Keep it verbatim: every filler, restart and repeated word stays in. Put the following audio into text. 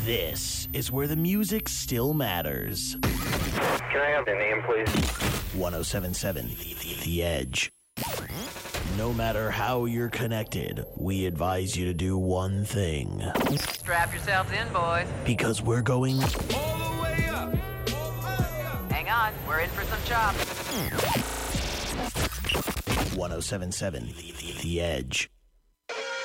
This is where the music still matters. Can I have your name, please? one oh seven point seven The Edge. No matter how you're connected, we advise you to do one thing. Strap yourselves in, boys. Because we're going All the way up. All the way up. Hang on, we're in for some chops. one oh seven point seven The Edge.